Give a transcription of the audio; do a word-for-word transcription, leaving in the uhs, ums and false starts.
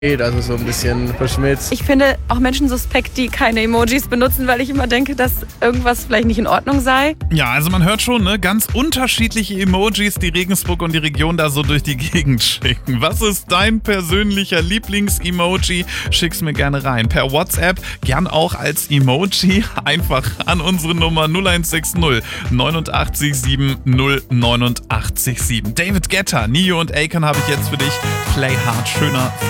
also so ein bisschen verschmitzt. Ich finde auch Menschen suspekt, die keine Emojis benutzen, weil ich immer denke, dass irgendwas vielleicht nicht in Ordnung sei. Ja, also man hört schon, ne, ganz unterschiedliche Emojis, die Regensburg und die Region da so durch die Gegend schicken. Was ist dein persönlicher Lieblings-Emoji? Schick's mir gerne rein. Per WhatsApp, gern auch als Emoji, einfach an unsere Nummer null eins sechs null neunundachtzig sieben null neunundachtzig sieben. David Guetta, Nio und Akon habe ich jetzt für dich. Play Hard, schöner